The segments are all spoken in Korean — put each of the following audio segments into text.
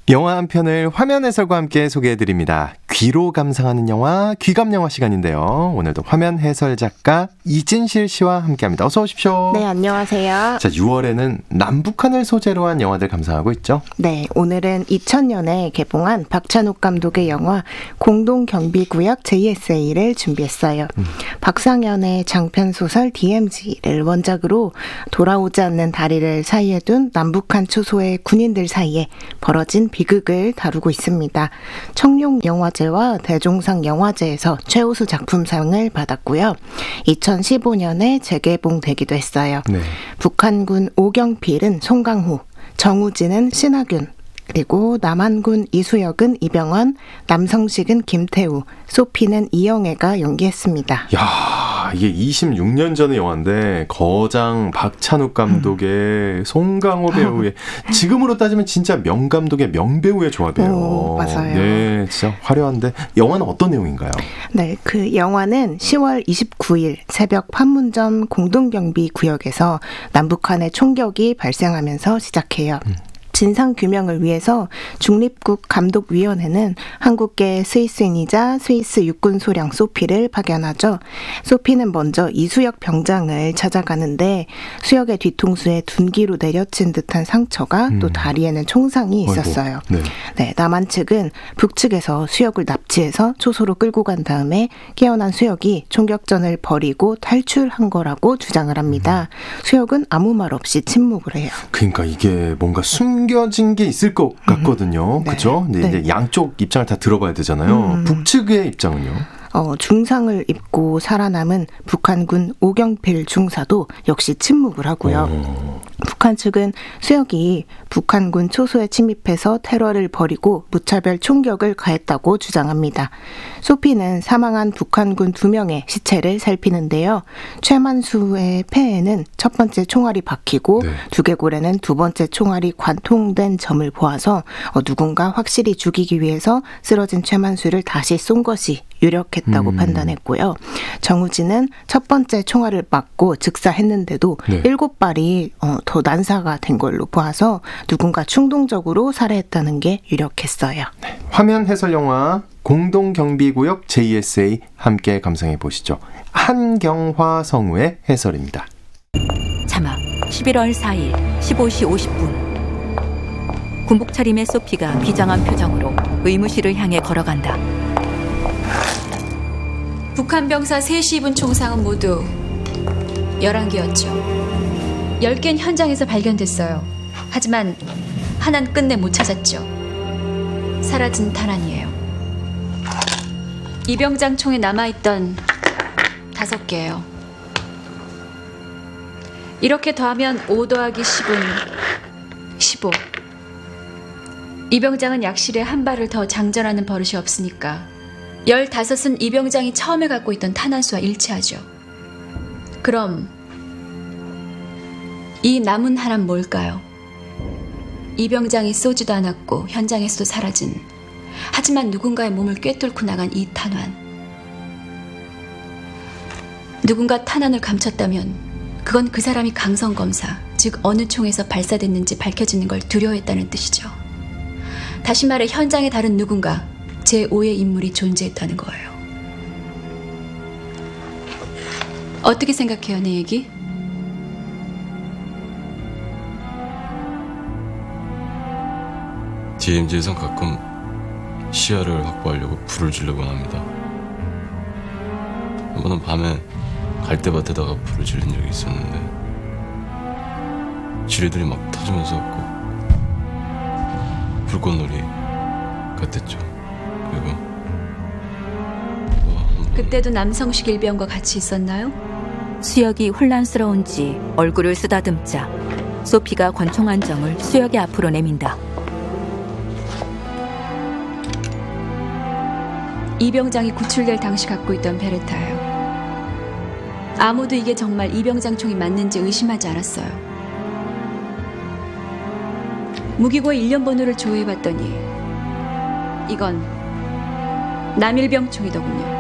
영화 한 편을 화면 해설과 함께 소개해드립니다. 귀로 감상하는 영화, 귀감영화 시간인데요. 오늘도 화면 해설 작가 이진실 씨와 함께합니다. 어서 오십시오. 네, 안녕하세요. 자, 6월에는 남북한을 소재로 한 영화들 감상하고 있죠? 네, 오늘은 2000년에 개봉한 박찬욱 감독의 영화 공동경비구역 JSA를 준비했어요. 박상현의 장편소설 DMZ를 원작으로 돌아오지 않는 다리를 사이에 둔 남북한 초소의 군인들 사이에 벌어진 비극을 다루고 있습니다. 청룡영화제와 대종상 영화제에서 최우수 작품상을 받았고요. 2015년에 재개봉되기도 했어요. 네. 북한군 오경필은 송강호, 정우진은 신하균, 그리고 남한군 이수혁은 이병헌, 남성식은 김태우, 소피는 이영애가 연기했습니다. 야, 이게 26년 전의 영화인데 거장 박찬욱 감독의 송강호 배우의 지금으로 따지면 진짜 명감독의 명배우의 조합이에요. 오, 맞아요. 네, 진짜 화려한데 영화는 어떤 내용인가요? 네, 그 영화는 10월 29일 새벽 판문점 공동경비구역에서 남북한의 총격이 발생하면서 시작해요. 진상규명을 위해서 중립국 감독위원회는 한국계 스위스인이자 스위스 육군 소령 소피를 파견하죠. 소피는 먼저 이수혁 병장을 찾아가는데 수혁의 뒤통수에 둔기로 내려친 듯한 상처가 또 다리에는 총상이 있었어요. 네. 네, 남한 측은 북측에서 수혁을 납치해서 초소로 끌고 간 다음에 깨어난 수혁이 총격전을 벌이고 탈출한 거라고 주장을 합니다. 수혁은 아무 말 없이 침묵을 해요. 그러니까 이게 뭔가 숨겨진 게 있을 것 같거든요. 네. 그렇죠? 근데 네. 이제 양쪽 입장을 다 들어봐야 되잖아요. 북측의 입장은요? 중상을 입고 살아남은 북한군 오경필 중사도 역시 침묵을 하고요. 북한 측은 수혁이 북한군 초소에 침입해서 테러를 벌이고 무차별 총격을 가했다고 주장합니다. 소피는 사망한 북한군 2명의 시체를 살피는데요. 최만수의 폐에는 첫 번째 총알이 박히고 네. 두개골에는 두 번째 총알이 관통된 점을 보아서 누군가 확실히 죽이기 위해서 쓰러진 최만수를 다시 쏜 것이 유력했다고 판단했고요. 정우진은 첫 번째 총알을 맞고 즉사했는데도 네. 7발이 더 난사가 된 걸로 보아서 누군가 충동적으로 살해했다는 게 유력했어요. 네. 화면 해설 영화 공동경비구역 JSA 함께 감상해 보시죠. 한경화 성우의 해설입니다. 자막 11월 4일 15시 50분 군복 차림의 소피가 비장한 표정으로 의무실을 향해 걸어간다. 북한 병사 3시 입은 총상은 모두 11개였죠. 10개는 현장에서 발견됐어요. 하지만 하나는 끝내 못 찾았죠. 사라진 탄환이에요. 이 병장 총에 남아있던 5개예요. 이렇게 더하면 5 더하기 10은 15. 이 병장은 약실에 한 발을 더 장전하는 버릇이 없으니까 15은 이 병장이 처음에 갖고 있던 탄환수와 일치하죠. 그럼 이 남은 하나는 뭘까요? 이 병장이 쏘지도 않았고 현장에서도 사라진, 하지만 누군가의 몸을 꿰뚫고 나간 이 탄환. 누군가 탄환을 감췄다면 그건 그 사람이 강성검사, 즉 어느 총에서 발사됐는지 밝혀지는 걸 두려워했다는 뜻이죠. 다시 말해 현장에 다른 누군가, 제5의 인물이 존재했다는 거예요. 어떻게 생각해요, 내 얘기? DMZ에선 가끔 시야를 확보하려고 불을 지르곤 합니다. 한 번은 밤에 갈대밭에다가 불을 지른 적이 있었는데 지뢰들이 막 터지면서 불꽃놀이 같았죠. 그리고 그때도 남성식 일병과 같이 있었나요? 수혁이 혼란스러운지 얼굴을 쓰다듬자 소피가 권총 한 정을 수혁의 앞으로 내민다. 이 병장이 구출될 당시 갖고 있던 베레타예요. 아무도 이게 정말 이 병장 총이 맞는지 의심하지 않았어요. 무기고의 1년 번호를 조회해봤더니 이건 남일병 총이더군요.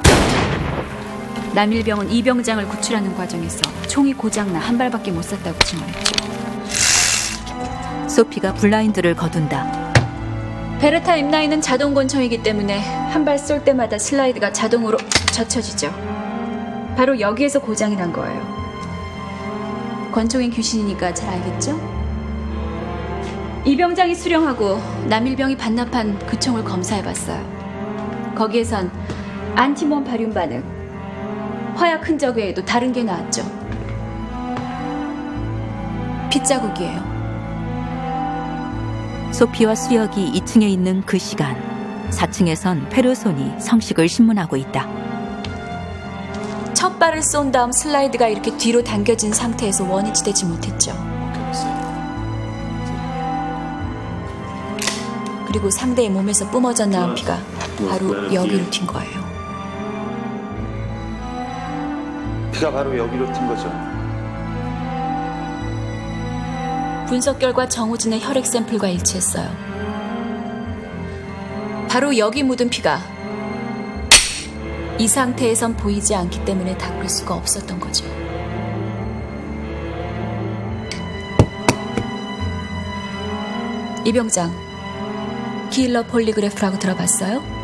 남일병은 이 병장을 구출하는 과정에서 총이 고장나 한 발밖에 못 쐈다고 증언했죠. 소피가 블라인드를 거둔다. 베르타 M9은 자동 권총이기 때문에 한 발 쏠 때마다 슬라이드가 자동으로 젖혀지죠. 바로 여기에서 고장이 난 거예요. 권총인 귀신이니까 잘 알겠죠? 이병장이 수령하고 남일병이 반납한 그 총을 검사해봤어요. 거기에선 안티몬 바륨 반응, 화약 흔적 외에도 다른 게 나왔죠. 핏자국이에요. 소피와 수혁이 2층에 있는 그 시간, 4층에선 페르손이 성식을 신문하고 있다. 첫 발을 쏜 다음 슬라이드가 이렇게 뒤로 당겨진 상태에서 원위치되지 못했죠. 그리고 상대의 몸에서 뿜어져 나온 피가 바로 여기로 튄 거예요. 피가 바로 여기로 튄 거죠. 분석 결과 정우진의 혈액 샘플과 일치했어요. 바로 여기 묻은 피가 이 상태에선 보이지 않기 때문에 닦을 수가 없었던 거죠. 이병장, 킬러 폴리그래프라고 들어봤어요?